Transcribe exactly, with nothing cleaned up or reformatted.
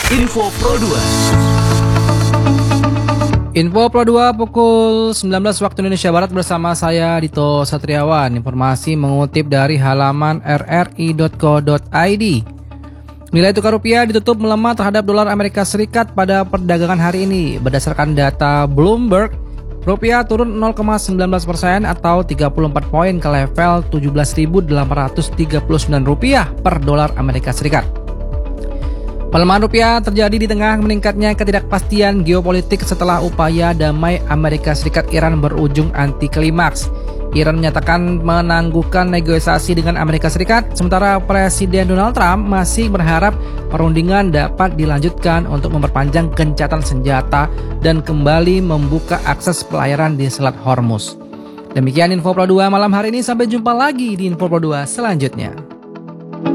Info Pro dua. Info Pro dua pukul sembilan belas waktu Indonesia Barat bersama saya Dito Satriawan. Informasi mengutip dari halaman r r i dot co dot i d. Nilai tukar rupiah ditutup melemah terhadap dolar Amerika Serikat pada perdagangan hari ini. Berdasarkan data Bloomberg, rupiah turun nol koma sembilan belas persen atau tiga puluh empat poin ke level tujuh belas ribu delapan ratus tiga puluh sembilan rupiah per dolar Amerika Serikat. Pelemahan rupiah terjadi di tengah meningkatnya ketidakpastian geopolitik setelah upaya damai Amerika Serikat Iran berujung anti klimaks. Iran menyatakan menangguhkan negosiasi dengan Amerika Serikat, sementara Presiden Donald Trump masih berharap perundingan dapat dilanjutkan untuk memperpanjang gencatan senjata dan kembali membuka akses pelayaran di Selat Hormuz. Demikian Info Pro dua malam hari ini, sampai jumpa lagi di Info Pro dua selanjutnya.